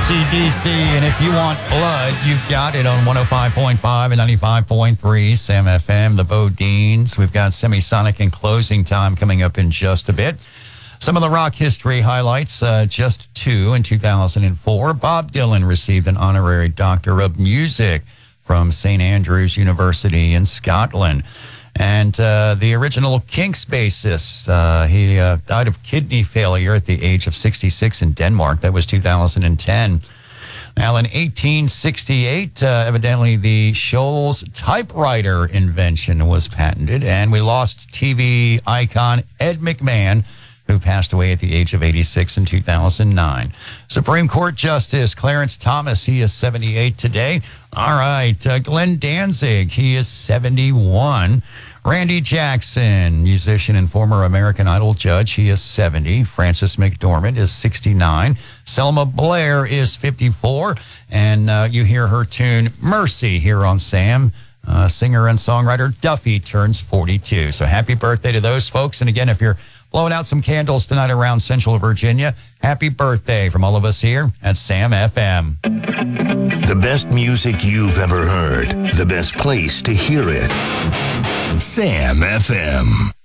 AC/DC, and if you want blood, you've got it on 105.5 and 95.3 Sam FM, the Bodines. We've got Semisonic and Closing Time coming up in just a bit. Some of the rock history highlights, just two in 2004. Bob Dylan received an honorary Doctor of Music from St. Andrews University in Scotland. And the original Kinks bassist, he died of kidney failure at the age of 66 in Denmark. That was 2010. Now, in 1868, evidently the Scholl's typewriter invention was patented, and we lost TV icon Ed McMahon, who passed away at the age of 86 in 2009. Supreme Court Justice Clarence Thomas, he is 78 today. All right, Glenn Danzig, he is 71. Randy Jackson, musician and former American Idol judge, he is 70. Frances McDormand is 69. Selma Blair is 54. And you hear her tune Mercy here on Sam. Singer and songwriter Duffy turns 42. So happy birthday to those folks. And again, if you're blowing out some candles tonight around Central Virginia, happy birthday from all of us here at Sam FM. The best music you've ever heard. The best place to hear it. Sam FM.